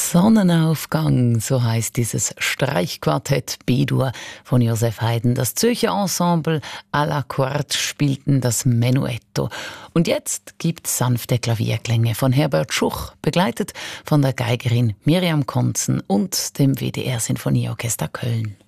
Sonnenaufgang, so heißt dieses Streichquartett B-Dur von Joseph Haydn. Das Zürcher Ensemble à la Quarte spielten das Menuetto. Und jetzt gibt's sanfte Klavierklänge von Herbert Schuch, begleitet von der Geigerin Miriam Konzen und dem WDR Sinfonieorchester Köln.